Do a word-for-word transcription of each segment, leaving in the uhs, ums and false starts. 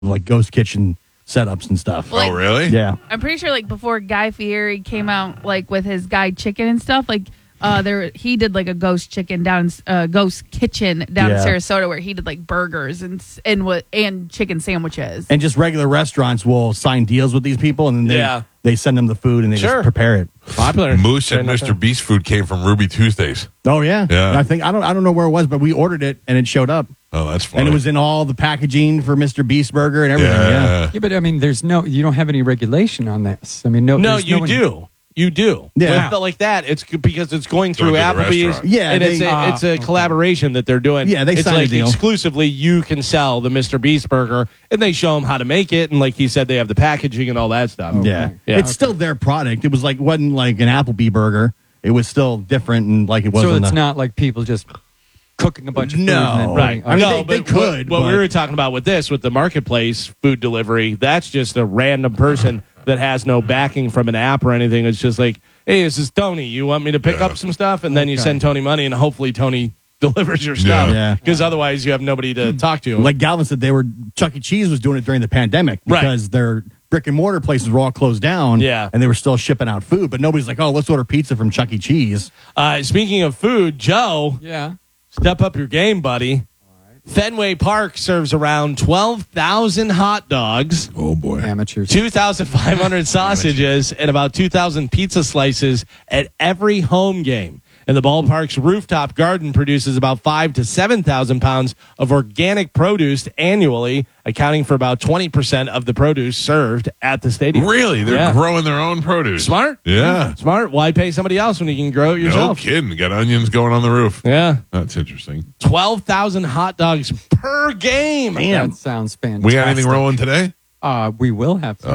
like ghost kitchen setups and stuff. Well, Oh, really? Yeah. I'm pretty sure like before Guy Fieri came out like with his Guy Chicken and stuff, like uh there he did like a ghost chicken down uh ghost kitchen down Yeah. in Sarasota where he did like burgers and s- and what and chicken sandwiches. And just regular restaurants will sign deals with these people, and then they, Yeah. they send them the food, and they Sure. just prepare it. Popular. Moose Fair and enough. Mister Beast food came from Ruby Tuesdays. Oh yeah, Yeah. And I think I don't I don't know where it was, but we ordered it, and it showed up, Oh, that's funny. and it was in all the packaging for Mister Beast Burger and everything. Yeah. yeah. Yeah, but I mean, there's no, you don't have any regulation on this. I mean, no. No, there's you one- do. You do. Yeah. With the- like that, it's c- because it's going through Going to the Applebee's. restaurant. Yeah, and they- it's a, Ah, it's a okay. collaboration that they're doing. Yeah, they it's signed a like deal. exclusively you can sell the Mister Beast burger, and they show them how to make it, and like he said, they have the packaging and all that stuff. Yeah. Yeah. It's still their product. It was like wasn't like an Applebee burger. It was still different and like it wasn't. So it's a- not like people just cooking a bunch of food. No. and then Right. putting- I mean, no, they- they but could, What, what we but- were talking about with this, with the marketplace food delivery, that's just a random person that has no backing from an app or anything. It's just like, hey, this is Tony. You want me to pick Yeah. up some stuff? And then you Okay. send Tony money, and hopefully Tony delivers your stuff. Yeah. Because otherwise you have nobody to talk to. Like Galvin said, they were Chuck E. Cheese was doing it during the pandemic Right. because their brick and mortar places were all closed down. Yeah. And they were still shipping out food, but nobody's like, oh, let's order pizza from Chuck E. Cheese. Uh, speaking of food, Joe, Yeah. step up your game, buddy. Fenway Park serves around twelve thousand hot dogs, Oh, boy. Amateurs. two thousand five hundred sausages, and about two thousand pizza slices at every home game. And the ballpark's rooftop garden produces about five to seven thousand pounds of organic produce annually, accounting for about twenty percent of the produce served at the stadium. Really? They're Yeah. growing their own produce. Smart? Yeah. Smart. Why pay somebody else when you can grow it No yourself? kidding. Got onions going on the roof. Yeah. That's interesting. twelve thousand hot dogs per game. That sounds fantastic. We got anything rolling today? Uh, we will have some.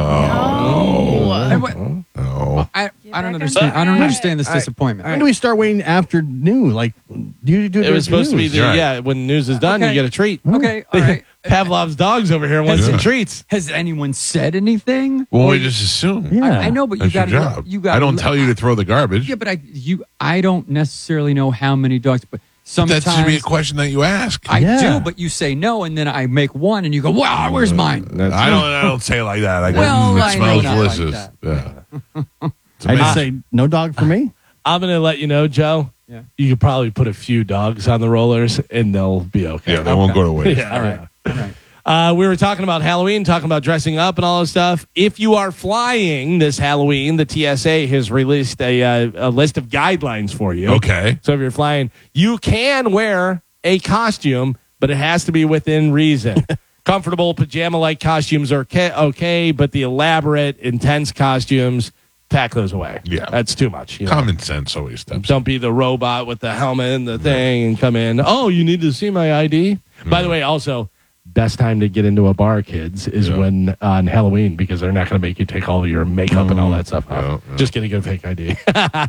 Oh. I, what- Oh. I, I back don't on understand. I don't track. understand this disappointment. When do we start waiting after noon? Like, do you do It was supposed to be, news? the, Right. yeah, when news is done, Okay. you get a treat. Okay, all right. Pavlov's dogs over here want Has- some treats. Has anyone said anything? Well, Or we you- just assume. Yeah. I, I know, but you That's your got job. You got. I don't tell you to throw the garbage. Yeah, but I you I don't necessarily know how many dogs, but sometimes That should be a question that you ask. I Yeah. do, but you say no, and then I make one, and you go, "Wow, where's mine?" I don't. I don't say it like that. I go, Well, mm, it I know smells not delicious. like yeah. It's I just amazing. say no dog for me. I'm going to let you know, Joe. Yeah. You could probably put a few dogs on the rollers and they'll be okay. Yeah, they won't go to waste. Yeah, All right, yeah. all right. Uh, we were talking about Halloween, talking about dressing up and all this stuff. If you are flying this Halloween, the T S A has released a, uh, a list of guidelines for you. Okay. So if you're flying, you can wear a costume, but it has to be within reason. Comfortable pajama-like costumes are okay, okay, but the elaborate, intense costumes, pack those away. Yeah. That's too much. you know. Common sense always steps. Don't be the robot with the helmet and the thing and come in. Oh, you need to see my I D? By the way, also, best time to get into a bar, kids, is Yeah. when on Halloween because they're not going to make you take all your makeup and all that stuff off. Yeah, yeah. Just get a good fake I D.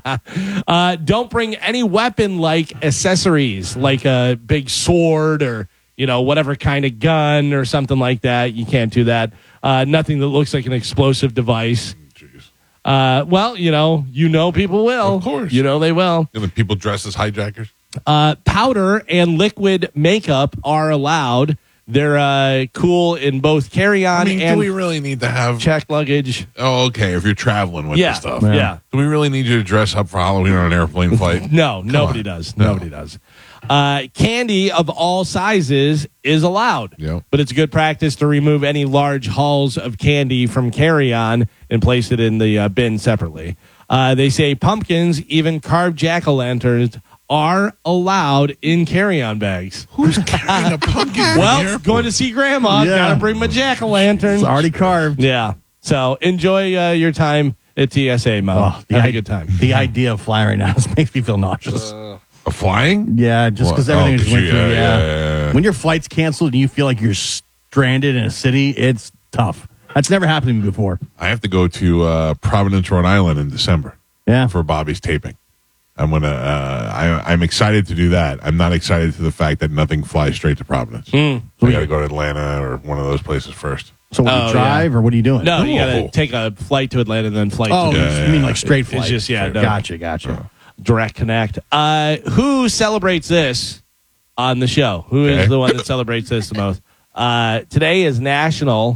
uh, don't bring any weapon-like accessories, like a big sword or you know whatever kind of gun or something like that. You can't do that. Uh, nothing that looks like an explosive device. Jeez. Uh, well, you know, you know people will. Of course. You know they will. And the people dressed as hijackers. Uh, powder and liquid makeup are allowed. They're uh, cool in both carry-on I mean, and do we really need to have? checked luggage. Oh, okay. If you're traveling with Yeah, the stuff, yeah. Do we really need you to dress up for Halloween on an airplane flight? No, nobody on. does. No. Nobody does. Uh, candy of all sizes is allowed, Yep. but it's good practice to remove any large hauls of candy from carry-on and place it in the uh, bin separately. Uh, they say pumpkins, even carved jack-o'-lanterns, are allowed in carry-on bags. Who's carrying a pumpkin? to the Well, airport? going to see Grandma, Yeah. gotta bring my jack-o'-lantern. It's already carved. Yeah. So enjoy uh, your time at T S A, Mo. Oh, the Have i- a good time. The idea of flying right now just makes me feel nauseous. A flying? yeah, just because Well, everything oh, just went you- through. yeah, Yeah, yeah, yeah, yeah. When your flight's canceled and you feel like you're stranded in a city, it's tough. That's never happened to me before. I have to go to uh, Providence, Rhode Island in December Yeah. for Bobby's taping. I'm gonna. Uh, I, I'm excited to do that. I'm not excited to the fact that nothing flies straight to Providence. Mm. I got to go to Atlanta or one of those places first. So what, Oh, you drive or what are you doing? No, you got to Oh. take a flight to Atlanta and then flight Oh, to Yeah, you mean yeah. like straight It's flight? just, yeah, no. Gotcha, gotcha. direct connect. Uh, who celebrates this on the show? Who is Okay. the one that celebrates this the most? Uh, today is National